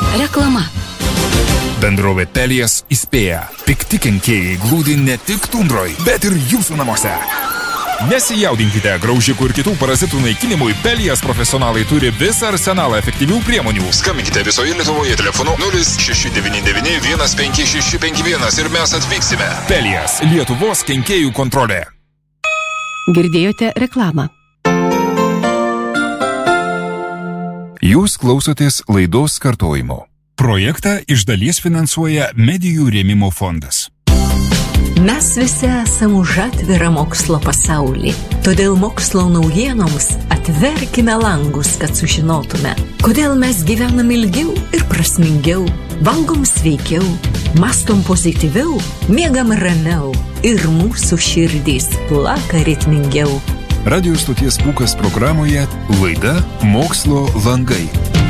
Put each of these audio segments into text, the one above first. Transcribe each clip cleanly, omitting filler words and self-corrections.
Reklama. Bendrovė Pelias įspėja. Pikti kenkėjai glūdi ne tik tundroj, bet ir jūsų namuose. Nesijaudinkite, graužikų ir kitų parazitų naikinimui Pelias profesionalai turi visą arsenalą efektyvių priemonių. Skambinkite visoje Lietuvoje telefonu 0699 15651 ir mes atvyksime. Pelias, Lietuvos kenkėjų kontrolė. Girdėjote reklamą. Jūs klausotės laidos kartojimo. Projektą iš dalies finansuoja Medijų rėmimo fondas. Mes visi esame už atvirą mokslo pasaulį. Todėl mokslo naujienoms atverkime langus, kad sužinotume, kodėl mes gyvenam ilgiau ir prasmingiau, valgom sveikiau, mastom pozityviau, miegam ramiau ir mūsų širdys plaka ritmingiau. Radio stoties Pūkas programoje laida Mokslo langai.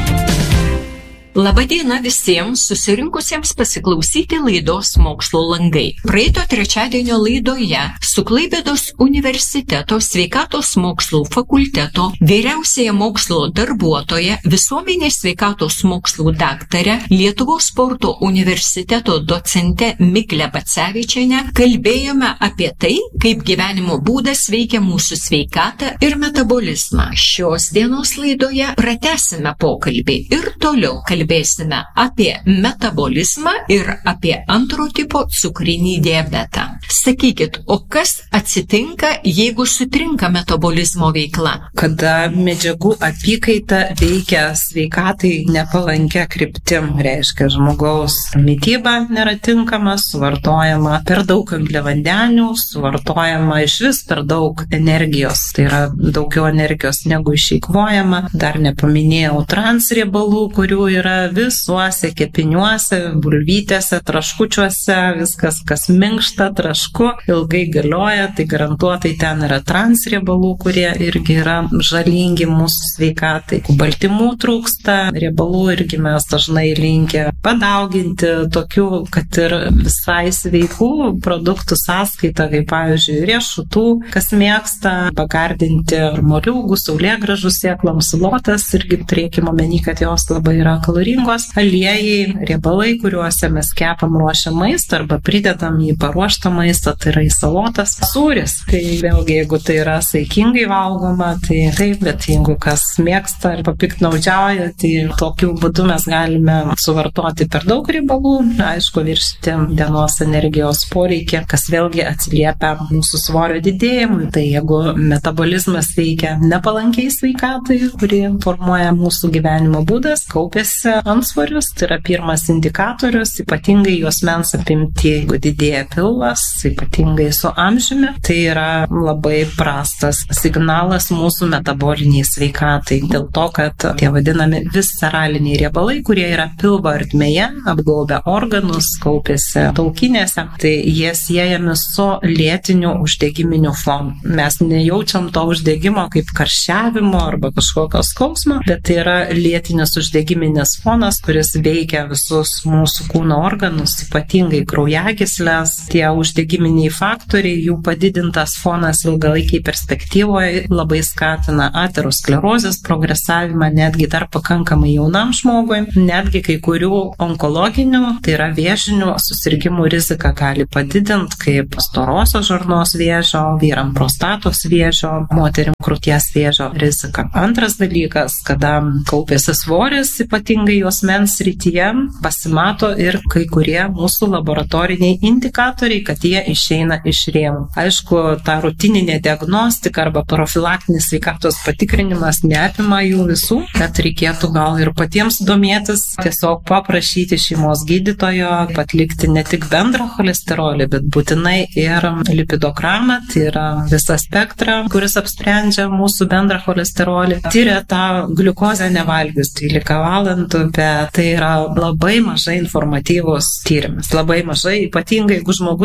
Labadiena visiems susirinkusiems pasiklausyti laidos Mokslo langai. Praeito trečiadienio laidoje su Klaipėdos universiteto sveikatos mokslų fakulteto vyriausiaja mokslo darbuotoja, visuomenės sveikatos mokslų daktare, Lietuvos sporto universiteto docente Migle Bacevičiene kalbėjome apie tai, kaip gyvenimo būdas veikia mūsų sveikatą ir metabolizmą. Šios dienos laidoje pratęsime pokalbį ir toliau kalbėsime apie metabolizmą ir apie antro tipo cukrinį diabetą. Sakykit, o kas atsitinka, jeigu sutrinka metabolizmo veikla? Kada medžiagų apykaita veikia sveikatai nepalankia kryptim, reiškia žmogaus mityba nėra tinkama, suvartojama per daug angliavandenių, suvartojama išvis per daug energijos, tai yra daugiau energijos negu išeikvojama. Dar nepaminėjau transriebalų, kurių yra visuose kepiniuose, bulvytėse, traškučiuose, viskas, kas minkšta, trašku, ilgai galioja, tai garantuotai ten yra transriebalų, kurie irgi yra žalingi mūsų sveikatai. Baltymų trūksta, riebalų irgi mes dažnai linkę padauginti, tokių, kad ir visai sveikų produktų sąskaita, kaip pavyzdžiui riešutų, kas mėgsta pagardinti moliūgų, saulėgrąžų sėklom, salotas, irgi turėkime omeny, kad jos labai yra kaloringos, aliejai, riebalai, kuriuose mes kepam ruošiam maistą arba pridedam į paruoštą maistą, tai yra į salotas. Sūris, tai vėlgi, jeigu tai yra saikingai valgoma, tai taip, bet jeigu kas mėgsta ir papiktnaudžiauja, tai tokiu būdu mes galime suvartoti per daug riebalų, aišku, viršyti dienos energijos poreikį, kas vėlgi atsiliepia mūsų svorio didėjimui. Tai jeigu metabolizmas veikia nepalankiai sveikatai, kuri formuoja mūsų gyvenimo būdas, kaupiasi antsvorius, tai yra pirmas indikatorius, ypatingai juosmens apimty, jeigu didėja pilvas, ypatingai su amžiumi, tai yra labai prastas signalas mūsų metaboliniai sveikatai, dėl to, kad tie vadinami visceraliniai riebalai, kurie yra pilvo ertmėje, apgaubia organus, kaupiasi taukinėse, tai jie siejami su lėtiniu uždegiminiu fonu. Mes nejaučiam to uždegimo kaip karščiavimo arba kažkokio skausmo, bet tai yra lėtinis uždegiminis fonas, kuris veikia visus mūsų kūno organus, ypatingai kraujagyslės. Tie uždegiminiai faktoriai, jų padidintas fonas ilgalaikiai perspektyvoje labai skatina aterosklerozės progresavimą netgi dar pakankamai jaunam žmogui, netgi kai kurių onkologinių, tai yra vėžinių susirgimų riziką gali padidinti, kaip storosios žarnos vėžio, vyram prostatos vėžio, moterim krūties vėžio rizika. Antras dalykas, kada kaupiasi svoris, ypatingai juosmens srityje, pasimato ir kai kurie mūsų laboratoriniai indikatoriai, kad jie išeina iš rėmų. Aišku, ta rutininė diagnostika arba profilaktinis sveikatos patikrinimas neapima jų visų, bet reikėtų gal ir patiems domėtis, tiesiog paprašyti šeimos gydytojo atlikti ne tik bendrą cholesterolį, bet būtinai ir lipidogramą, tai yra visą spektrą, kuris apsprendžia mūsų bendrą cholesterolį. Tyria tą gliukozę nevalgius 12 valandų, bet tai yra labai mažai informatyvus tyrimas. Labai mažai, ypatingai jeigu žmogus dar yra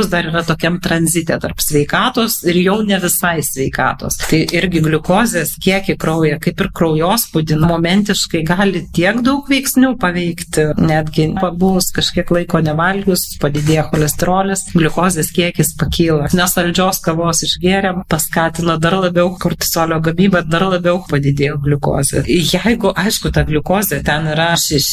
yra tokiam tranzite tarp sveikatos ir jau ne visai sveikatos. Tai irgi gliukozės kiekį kraujyje, kaip ir kraujospūdį, momentiškai gali tiek daug veiksnių paveikti, netgi pabuvus kažkiek laiko nevalgius, padidėja cholesterolis, gliukozės kiekis pakyla. Nesaldžios kavos išgėrėm, paskatino dar labiau kortisolio gamybą, dar labiau padidėjo gliukozė. Jeigu, aišku, ta gliukozė ten yra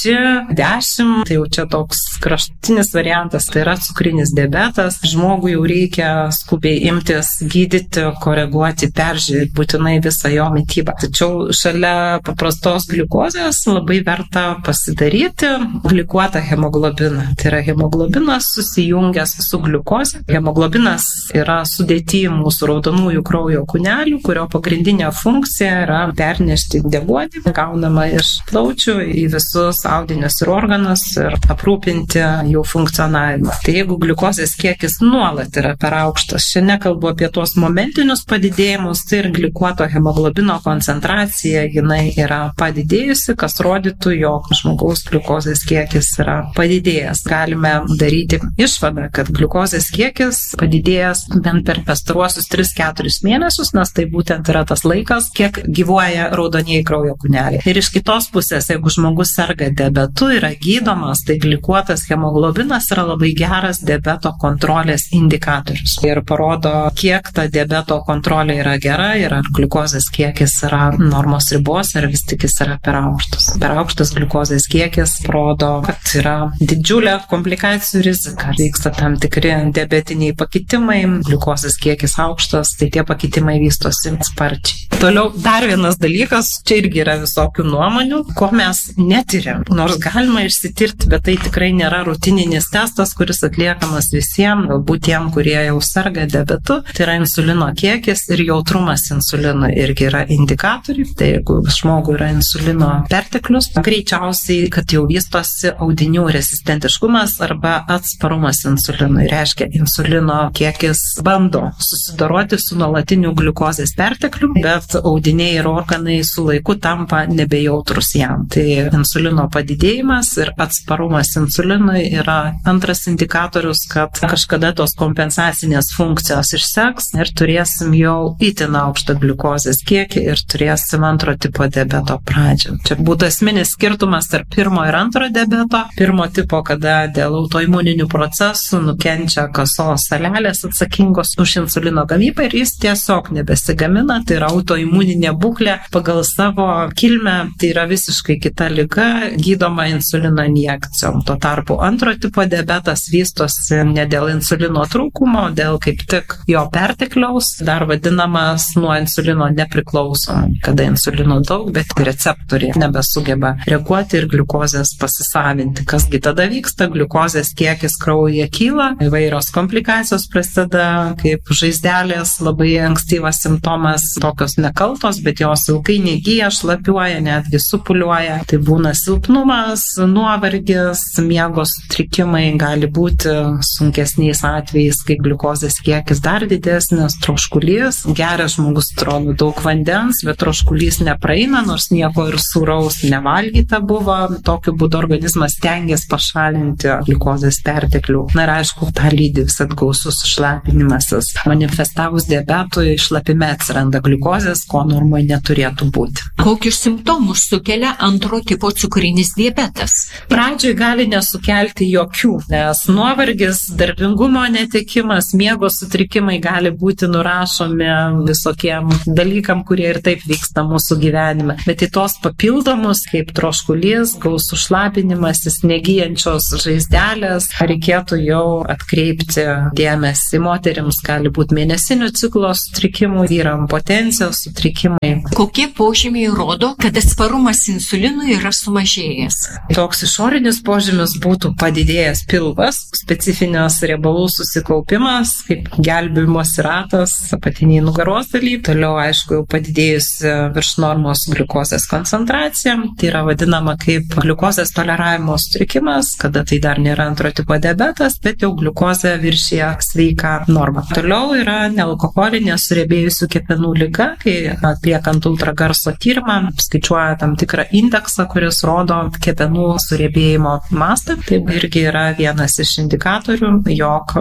6, 10, tai jau čia toks kraštutinis variantas, tai yra cukrinis diabetas, žmogui jau reikia skubiai imtis gydyti, koreguoti, peržiūrėti būtinai visą jo mitybą. Tačiau šalia paprastos gliukozės labai verta pasidaryti glikuotą hemoglobiną. Tai yra hemoglobinas susijungęs su gliukozė. Hemoglobinas yra sudėty mūsų raudonųjų kraujo kūnelių, kurio pagrindinė funkcija yra pernešti deguonį, gaunama iš plaučių į visus audinius ir organus ir aprūpinti jų funkcionavimą. Tai jeigu gliukozės kiekis nuolat yra per aukštas, čia nekalbu apie tuos momentinius padidėjimus, tai ir glikuoto hemoglobino koncentracija jinai yra padidėjusi, kas rodytų, jog žmogaus gliukozės kiekis yra padidėjęs. Galime daryti išvadą, kad gliukozės kiekis padidėjęs bent per pastaruosius 3-4 mėnesius, nes tai būtent yra tas laikas, kiek gyvuoja raudonieji kraujo kūneliai. Ir iš kitos pusės, jeigu žmogus serga diabetu, yra gydomas, tai glikuotas hemoglobinas yra labai geras diabeto kontrolės indikatorius. Ir parodo, kiek ta diabeto kontrolė yra gera ir ar gliukozės kiekis yra normos ribos, ar vis tik jis yra per aukštas. Per aukštas gliukozės kiekis rodo, kad yra didžiulė komplikacijų rizika. Vyksta tam tikri diabetiniai pakitimai, gliukozės kiekis aukštas, tai tie pakitimai vystosi sparčiai. Toliau dar vienas dalykas, čia irgi yra visokių nuomonių, ko mes netiriam. Nors galima išsitirti, bet tai tikrai nėra rutininis testas, kuris atliekamas visiems, galbūt tiem, kurie jau serga diabetu. Tai yra insulino kiekis ir jautrumas insulinui irgi yra indikatoriai. Tai jeigu žmogui yra insulino perteklius, greičiausiai, kad jau vystosi audinių rezistentiškumas arba atsparumas insulinui. Reiškia, insulino kiekis bando susidoroti su nuolatiniu gliukozės pertekliu, bet audiniai ir organai su laiku tampa nebejautrus jam. Tai insulino padidėjimas ir atsparumas insulinui yra antras indikatorius, kad kažkada tos kompensacinės funkcijos išseks ir turėsim jau itin aukštą gliukozės kiekį ir turėsim antro tipo diabeto pradžią. Čia būtų esminis skirtumas tarp pirmo ir antro diabeto. Pirmo tipo, kada dėl autoimuninių procesų nukenčia kasos salelės atsakingos už insulino gamybą ir jis tiesiog nebesigamina, tai yra autoimuninė būklė pagal savo kilmę, tai yra visiškai kita liga, gydoma insulino injekcijom. Tuo tarpu antro tipo diabetas vystosi ne dėl insulino trūkumo, dėl kaip tik jo pertekliaus, dar vadinamas nuo insulino nepriklausomai, kada insulino daug, bet receptoriai nebesugeba reaguoti ir gliukozės pasisavinti. Kasgi tada vyksta? Gliukozės kiekis kraujyje kyla, įvairios komplikacijos prasideda, kaip žaizdelės, labai ankstyvas simptomas, tokios nekaltos, bet jos ilgai negyja, šlapiuoja, netgi supuliuoja. Tai būna silpnumas, nuovargis, miego sutrikimai, gali būti sunkesniais atvejais, kai gliukozės kiekis dar didesnis, troškulys. Geras žmogus atrodo daug vandens, bet troškulys nepraeina, nors nieko ir sūraus nevalgyta buvo. Tokiu būdu organizmas stengiasi pašalinti gliukozės perteklių. Na ir aišku, tą lydi visat gausus šlapinimasis. Manifestavus diabetui šlapime atsiranda gliukozės, ko normoje neturėtų būti. Kokius simptomus sukelia antro tipo cukrinis diabetas? Pradžioj gali nesukelti jokių, nes nuovargis, darbingumo netekimas, miego sutrikimai gali būti nurašomi visokiem dalykam, kurie ir taip vyksta mūsų gyvenime. Bet į tos papildomus, kaip troškulys, gausų šlapinimasis, negyjančios žaizdelės, reikėtų jau atkreipti dėmesį. Moterims gali būti mėnesinių ciklo sutrikimų, vyram potencijos sutrikimai. Kokie požymiai rodo, kad atsparumas insulinui yra sumažėjęs? Toks išorinis požymis būtų padidėjęs pilvas, specifinės riebalų susikaupimas, kaip gelbėjimosi ratas, apatiniai nugaros daly. Toliau, aišku, jau padidėjus virš normos gliukozės koncentracija. Tai yra vadinama kaip gliukozės toleravimo sutrikimas, kada tai dar nėra antro tipo diabetas, bet jau gliukozė viršija sveiką normą. Toliau yra nealkoholinė suriebėjusių kepenų liga, kai atliekant ultragarso tyrimą, skaičiuoja tam tikrą indeksą, kuris rodo kepenų suriebėjimo mastą. Tai irgi yra vienas iš indikatorių, jog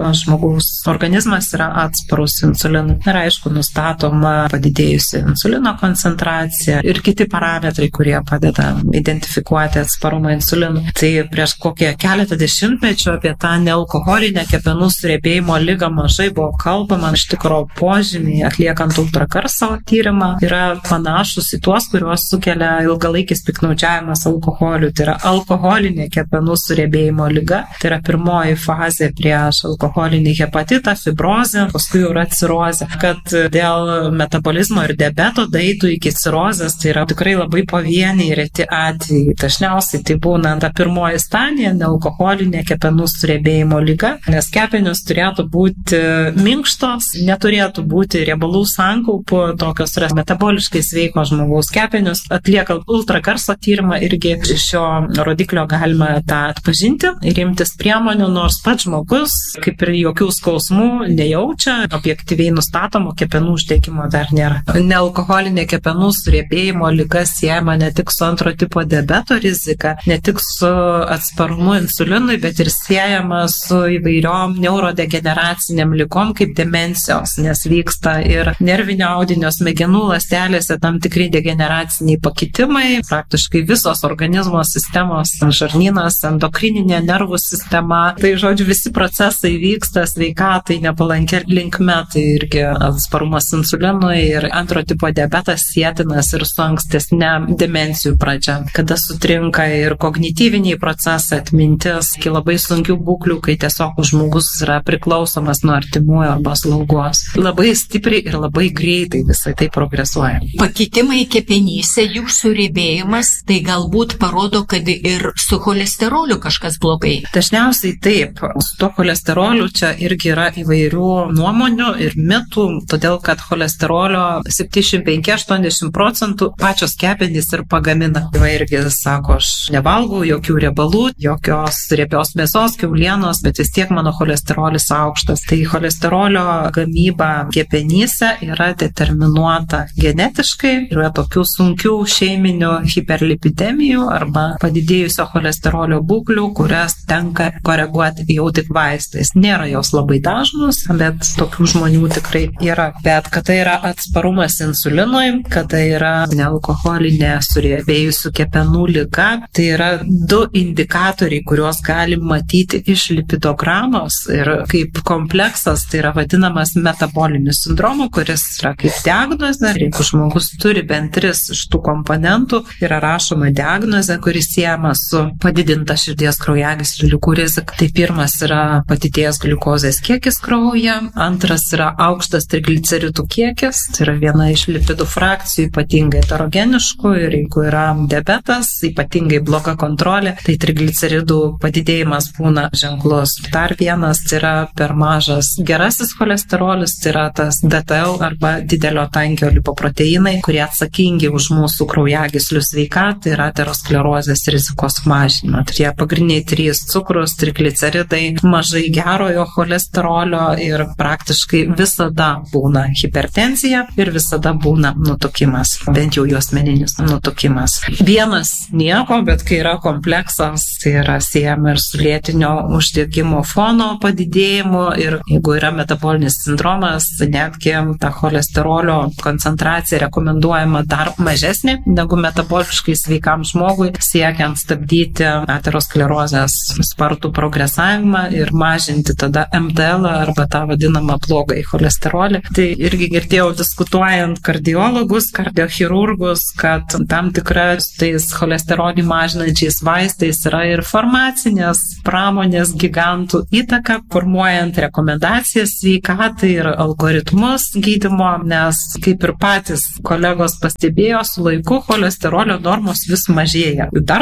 žmogaus organizmas yra atsparus insulinui. Ir aišku, nustatoma padidėjusi insulino koncentracija ir kiti parametrai, kurie padeda identifikuoti atsparumą insulinui. Tai prieš kokią keletą dešimtmečių apie tą nealkoholinę kepenų suriebėjimo ligą mažai buvo kalbama. Iš tikrųjų, požymiai atliekant ultragarso tyrimą yra panašus į tuos, kuriuos sukelia ilgalaikis piktnaudžiavimas alkoholiu. Tai yra alkoholinė kepenų suriebėjimo liga. Tai yra pirmoji fazė prieš alkoholinį hepatitą, fibrozę, paskui yra cirozė. Kad dėl metabolizmo ir diabeto daeitų iki cirozės, tai yra tikrai labai pavieniai reti atvejai. Dažniausiai tai būna ta pirmoji stadija, nealkoholinė kepenų suriebėjimo liga, nes kepenys turėtų būti minkštos, neturėtų būti riebalų sankaupų, tokios yra metaboliškai sveiko žmogaus kepenys. Atliekant ultragarso tyrimą irgi šio rodiklio galima tą atpažinti ir imtis priemonių, nors pats žmogus, kaip ir jokių skausmų, nejaučia, objektyviai nustatomų kepenų uždegimo dar nėra. Nealkoholinė kepenų suriebėjimo liga siejama ne tik su antro tipo diabeto rizika, ne tik su atsparumu insulinui, bet ir siejama su įvairiom neurodegeneraciniam ligom kaip demencijos, nes vyksta ir nervinio audinio smegenų ląstelėse tam tikri degeneraciniai pakitimai, praktiškai visos organizmo sistemos, žarnynas, endokrininė nervų sistema. Tai žodžiu, visi procesai vyksta sveikatai nepalankia linkme, tai irgi atsparumas insulinui ir antro tipo diabetas sietinas ir su ankstesne demencijų pradžia, kada sutrinka ir kognityviniai procesai, atmintis, iki labai sunkių būklių, kai tiesiog žmogus yra priklausomas nuo artimųjų arba slaugos. Labai stipriai ir labai greitai visai tai progresuoja. Pakitimai kepenyse, jų suriebėjimas, tai galbūt parodo, kad ir su cholesteroliu kažkas blogai. Dažniausiai taip. Su to cholesteroliu čia irgi yra įvairių nuomonių ir mitų, todėl kad cholesterolio 75-80% pačios kepenys ir pagamina. Tai irgi sako, aš nevalgau jokių riebalų, jokios riebios mėsos, kiaulienos, bet vis tiek mano cholesterolis aukštas. Tai cholesterolio gamyba kepenyse yra determinuota genetiškai, yra tokių sunkių šeiminių hiperlipidemijų arba padidėjusio cholesterolio būklių, kurias tenka koreguoti jau tik vaistais. Nėra jos labai dažnos, bet tokių žmonių tikrai yra. Bet kada yra atsparumas insulinui, kada yra nealkoholinė suriebėjusių kepenų liga, tai yra du indikatoriai, kuriuos galim matyti iš lipidogramos ir kaip kompleksas, tai yra vadinamas metaboliniu sindromu, kuris yra kaip diagnozė. Jeigu žmogus turi bent 3 iš tų komponentų, yra rašoma diagnozė, kuris siejama su padidinta širdies kraujagyslių ligų rizika. Tai pirmas yra padidėjęs gliukozės kiekis kraujyje, antras yra aukštas trigliceridų kiekis, tai yra viena iš lipidų frakcijų, ypatingai heterogeniškų, ir jeigu yra diabetas, ypatingai bloga kontrolė, tai trigliceridų padidėjimas būna ženklus. Dar vienas tai yra per mažas gerasis cholesterolis, tai yra tas DTL arba didelio tankio lipoproteinai, kurie atsakingi už mūsų kraujagyslių sveikatą ir aterosklerozės rizikos mažinimą. Tai pagrindiniai 3 cukrus, trigliceridai, mažai gerojo cholesterolio ir praktiškai visada būna hipertenzija ir visada būna nutukimas, bent jau juosmeninis nutukimas. Vienas nieko, bet kai yra kompleksas, tai yra siejama ir su lėtinio uždegimo fono padidėjimu ir jeigu yra metabolinis sindromas, netgi ta cholesterolio koncentracija rekomenduojama dar mažesnė negu metaboliškai sveikam žmogui, siekiant stabdyti aterosklerozės spartų progresavimą ir mažinti tada MDL arba tą vadinamą blogąjį cholesterolį. Tai irgi girdėjau diskutuojant kardiologus, kardiochirurgus, kad tam tikras tais cholesterolį mažinančiais vaistais yra ir farmacinės pramonės gigantų įtaka, formuojant rekomendacijas sveikatai ir algoritmus gydymo, nes kaip ir patys kolegos pastebėjo, su laiku cholesterolio normos vis mažėja. Dar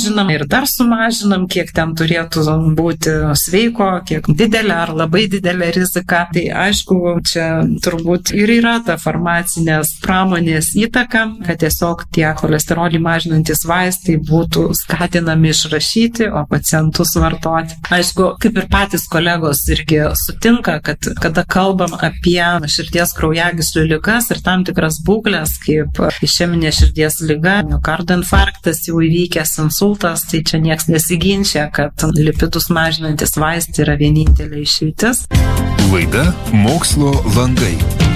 sumažinam, kiek ten turėtų būti sveiko, kiek didelė ar labai didelė rizika. Tai aišku, čia turbūt ir yra ta farmacinės pramonės įtaka, kad tiesiog tie cholesterolį mažinantis vaistai būtų skatinami išrašyti, o pacientus vartoti. Aišku, kaip ir patys kolegos irgi sutinka, kad kada kalbam apie širdies kraujagyslių ligas ir tam tikras būklės, kaip išeminė širdies liga, miokardo infarktas jau įvykęs, insultas, tai čia nieks nesiginčia, kad lipidus mažinantis vaistai yra vienintelė išeitis. Laida Mokslo langai.